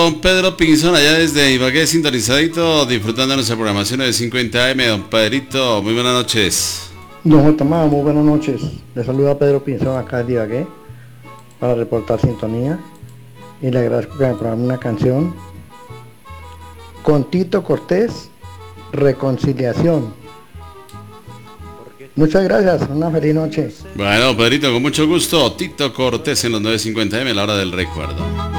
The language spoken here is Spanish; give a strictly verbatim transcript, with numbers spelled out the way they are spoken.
Don Pedro Pinzón, allá desde Ibagué, sintonizadito, disfrutando de nuestra programación de cincuenta A M. Don Pedrito, muy buenas noches. Don J. Amado, muy buenas noches. Le saluda Pedro Pinzón acá de Ibagué para reportar sintonía y le agradezco que me programe una canción con Tito Cortés, Reconciliación. Muchas gracias, una feliz noche. Bueno, Pedrito, con mucho gusto. Tito Cortés en los nueve cincuenta A M, la hora del recuerdo.